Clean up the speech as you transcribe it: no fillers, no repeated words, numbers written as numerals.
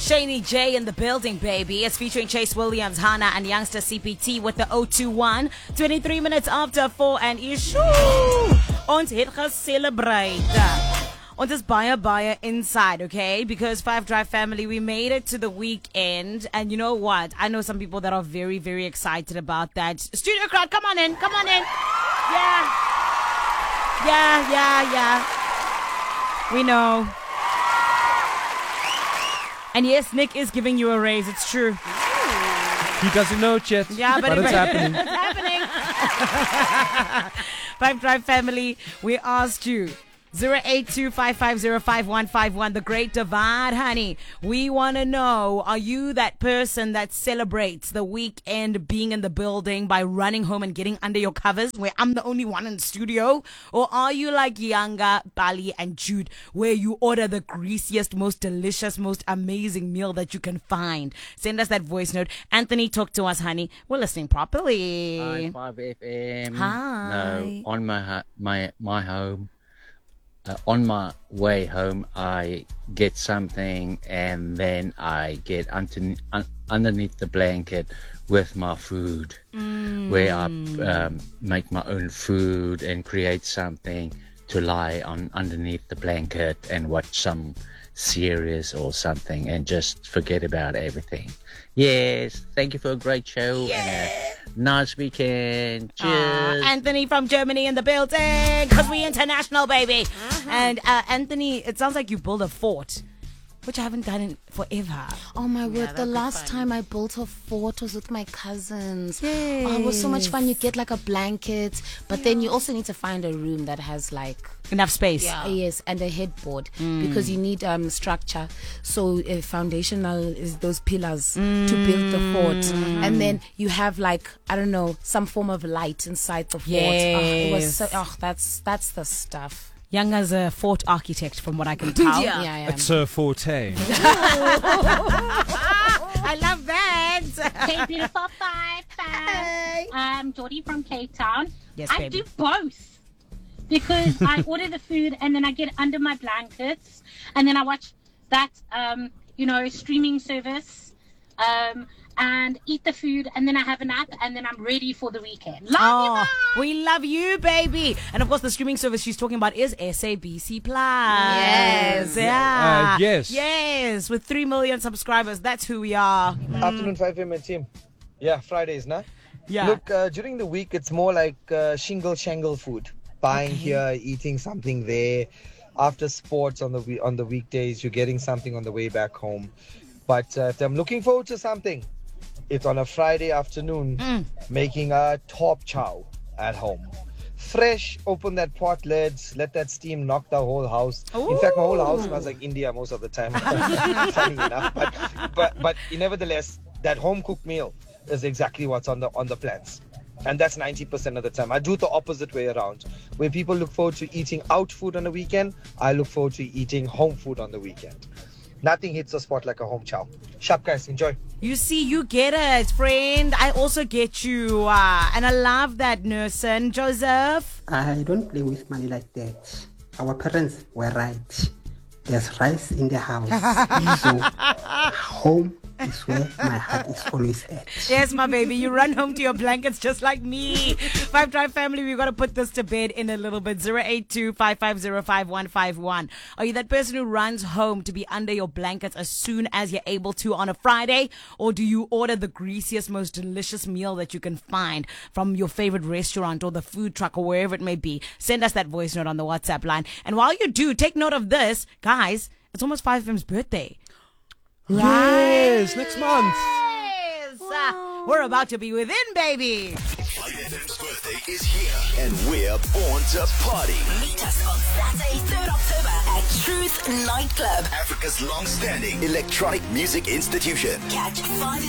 Shani J in the building, baby. It's featuring Chase Williams, Hannah, and youngster CPT with the 021. 23 minutes after 4 and issue. Ons het celebrate. Ons is baie inside, okay? Because Five Drive family, we made it to the weekend. And you know what? I know some people that are very, very excited about that. Studio crowd, come on in. Yeah. We know. And yes, Nick is giving you a raise. It's true. He doesn't know it yet. Yeah, but it's happening. It's happening. Five Drive family, we asked you. 08255055151, The Great Divide, honey. We want to know, are you that person that celebrates the weekend being in the building by running home and getting under your covers where I'm the only one in the studio? Or are you like Yanga, Bali, and Jude where you order the greasiest, most delicious, most amazing meal that you can find? Send us that voice note. Anthony, talk to us, honey. We're listening properly. Hi, 5FM. Hi. No, on my home. On my way home, I get something and then I get underneath the blanket with my food, where I make my own food and create something to lie on underneath the blanket and watch some series or something and just forget about everything. Yes, thank you for a great show and a nice weekend. Cheers. Anthony from Germany in the building, because we international, baby. And Anthony, it sounds like you built a fort, which I haven't done in forever. Oh my word, the last time I built a fort was with my cousins. Yes. Oh, it was so much fun. You get like a blanket, but then you also need to find a room that has like enough space. Yes, and a headboard because you need structure. So foundational is those pillars to build the fort. And then you have like, I don't know, some form of light inside the fort. Yes. It was so, that's the stuff. Yanga's a fort architect, from what I can tell. Yeah. It's her forte. I love that. Hey, beautiful Five. I'm Geordie from Cape Town. Yes, I baby. do both because I order the food and then I get under my blankets and then I watch that, streaming service. And eat the food, and then I have a nap, and then I'm ready for the weekend. Love you, Mom. We love you, baby. And of course, the streaming service she's talking about is SABC Plus. Yes. Yeah. Yes. With 3 million subscribers, that's who we are. Afternoon 5am team. Yeah, Fridays, nah? Yeah. Look, during the week, it's more like shangle food. Buying here, eating something there. After sports on the weekdays, you're getting something on the way back home. But if I'm looking forward to something, it's on a Friday afternoon, making a top chow at home. Fresh, open that pot lids, let that steam knock the whole house. Ooh. In fact, my whole house smells like India most of the time. Funny enough. But nevertheless, that home cooked meal is exactly what's on the plans. And that's 90% of the time. I do the opposite way around. When people look forward to eating out food on the weekend, I look forward to eating home food on the weekend. Nothing hits the spot like a home chow. Sharp guys, enjoy. You see, you get it, friend. I also get you. And I love that, Nursen. Joseph? I don't play with money like that. Our parents were right. There's rice in the house. So, home is where my heart is always at. Yes, my baby. You run home to your blankets just like me. Five Drive family, we've got to put this to bed in a little bit. 08255055151. Are you that person who runs home to be under your blankets as soon as you're able to on a Friday? Or do you order the greasiest, most delicious meal that you can find from your favorite restaurant or the food truck or wherever it may be? Send us that voice note on the WhatsApp line. And while you do, take note of this. Guys, it's almost 5FM's birthday. Yes, next month. Yes. We're about to be within, baby. 5FM's birthday is here, and we're born to party. Meet us on Saturday, 3rd October at Truth Nightclub, Africa's long-standing electronic music institution. Catch 5